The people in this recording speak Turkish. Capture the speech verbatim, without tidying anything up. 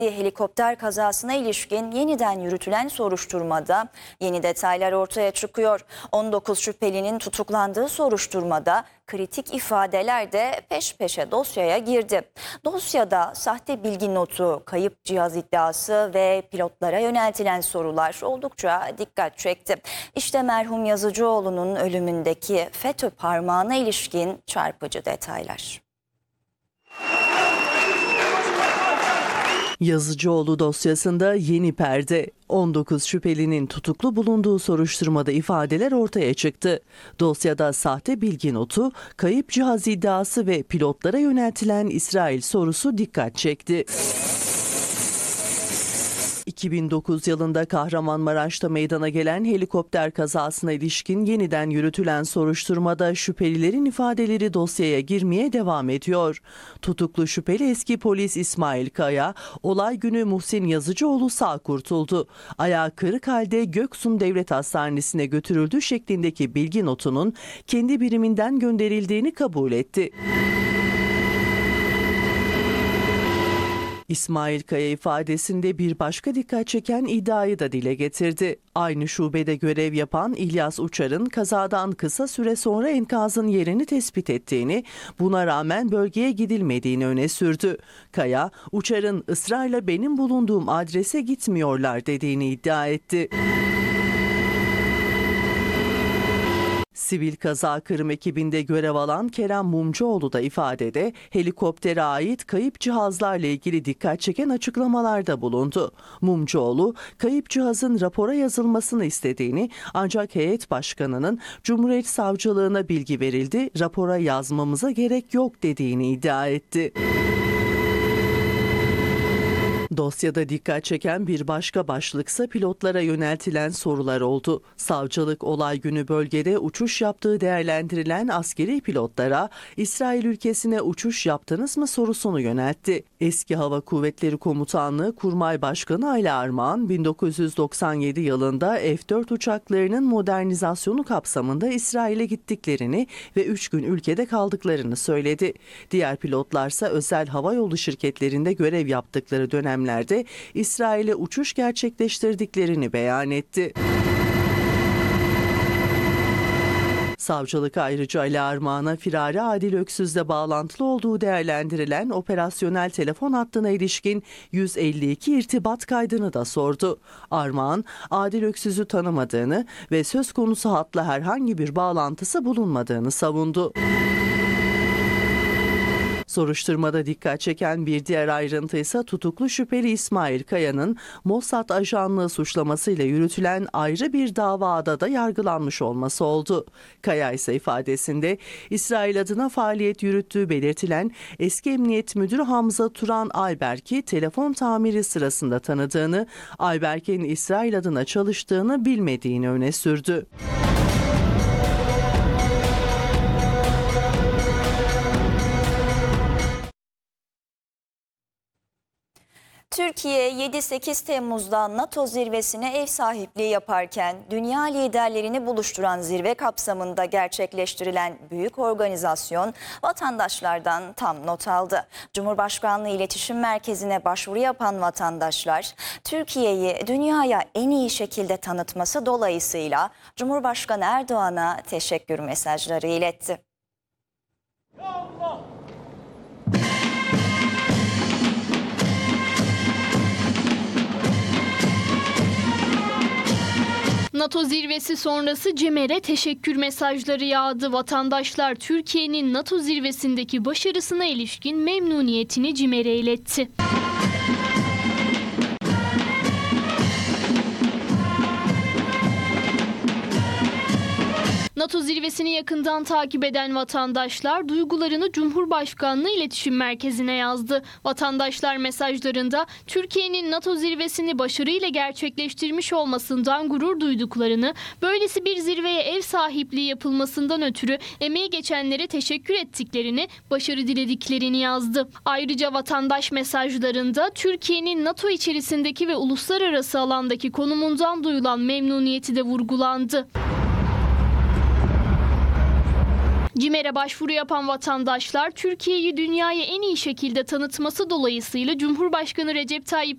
helikopter kazasına ilişkin yeniden yürütülen soruşturmada yeni detaylar ortaya çıkıyor. on dokuz şüphelinin tutuklandığı soruşturmada kritik ifadeler de peş peşe dosyaya girdi. Dosyada sahte bilgi notu, kayıp cihaz iddiası ve pilotlara yöneltilen sorular oldukça dikkat çekti. İşte merhum Yazıcıoğlu'nun ölümündeki FETÖ parmağına ilişkin çarpıcı detaylar. Yazıcıoğlu dosyasında yeni perde. on dokuz şüphelinin tutuklu bulunduğu soruşturmada ifadeler ortaya çıktı. Dosyada sahte bilgi notu, kayıp cihaz iddiası ve pilotlara yöneltilen İsrail sorusu dikkat çekti. iki bin dokuz yılında Kahramanmaraş'ta meydana gelen helikopter kazasına ilişkin yeniden yürütülen soruşturmada şüphelilerin ifadeleri dosyaya girmeye devam ediyor. Tutuklu şüpheli eski polis İsmail Kaya, olay günü Muhsin Yazıcıoğlu sağ kurtuldu. Ayağı kırık halde Göksun Devlet Hastanesi'ne götürüldü şeklindeki bilgi notunun kendi biriminden gönderildiğini kabul etti. İsmail Kaya ifadesinde bir başka dikkat çeken iddiayı da dile getirdi. Aynı şubede görev yapan İlyas Uçar'ın kazadan kısa süre sonra enkazın yerini tespit ettiğini, buna rağmen bölgeye gidilmediğini öne sürdü. Kaya, Uçar'ın ısrarla benim bulunduğum adrese gitmiyorlar dediğini iddia etti. Sivil kaza kırım ekibinde görev alan Kerem Mumcuoğlu da ifadede helikoptere ait kayıp cihazlarla ilgili dikkat çeken açıklamalarda bulundu. Mumcuoğlu, kayıp cihazın rapora yazılmasını istediğini, ancak heyet başkanının Cumhuriyet Savcılığına bilgi verildi, rapora yazmamıza gerek yok dediğini iddia etti. Dosyada dikkat çeken bir başka başlıksa pilotlara yöneltilen sorular oldu. Savcılık olay günü bölgede uçuş yaptığı değerlendirilen askeri pilotlara İsrail ülkesine uçuş yaptınız mı sorusunu yöneltti. Eski Hava Kuvvetleri Komutanlığı Kurmay Başkanı Ali Armağan, bin dokuz yüz doksan yedi yılında F dört uçaklarının modernizasyonu kapsamında İsrail'e gittiklerini ve üç gün ülkede kaldıklarını söyledi. Diğer pilotlarsa özel havayolu şirketlerinde görev yaptıkları dönem İsrail'e uçuş gerçekleştirdiklerini beyan etti. Savcılık ayrıca Ali Armağan'a firari Adil Öksüz'le bağlantılı olduğu değerlendirilen operasyonel telefon hattına ilişkin yüz elli iki irtibat kaydını da sordu. Armağan, Adil Öksüz'ü tanımadığını ve söz konusu hatla herhangi bir bağlantısı bulunmadığını savundu. Soruşturmada dikkat çeken bir diğer ayrıntı ise tutuklu şüpheli İsmail Kaya'nın Mossad ajanlığı suçlamasıyla yürütülen ayrı bir davada da yargılanmış olması oldu. Kaya ise ifadesinde İsrail adına faaliyet yürüttüğü belirtilen eski Emniyet Müdürü Hamza Turan Ayberk'i telefon tamiri sırasında tanıdığını, Ayberk'in İsrail adına çalıştığını bilmediğini öne sürdü. Türkiye yedi sekiz Temmuz'da NATO zirvesine ev sahipliği yaparken dünya liderlerini buluşturan zirve kapsamında gerçekleştirilen büyük organizasyon vatandaşlardan tam not aldı. Cumhurbaşkanlığı İletişim Merkezi'ne başvuru yapan vatandaşlar Türkiye'yi dünyaya en iyi şekilde tanıtması dolayısıyla Cumhurbaşkanı Erdoğan'a teşekkür mesajları iletti. Allah! NATO zirvesi sonrası CİMER'e teşekkür mesajları yağdı. Vatandaşlar Türkiye'nin NATO zirvesindeki başarısına ilişkin memnuniyetini CİMER'e iletti. NATO zirvesini yakından takip eden vatandaşlar duygularını Cumhurbaşkanlığı İletişim Merkezi'ne yazdı. Vatandaşlar mesajlarında Türkiye'nin NATO zirvesini başarıyla gerçekleştirmiş olmasından gurur duyduklarını, böylesi bir zirveye ev sahipliği yapılmasından ötürü emeği geçenlere teşekkür ettiklerini, başarı dilediklerini yazdı. Ayrıca vatandaş mesajlarında Türkiye'nin NATO içerisindeki ve uluslararası alandaki konumundan duyulan memnuniyeti de vurgulandı. CİMER'e başvuru yapan vatandaşlar Türkiye'yi dünyaya en iyi şekilde tanıtması dolayısıyla Cumhurbaşkanı Recep Tayyip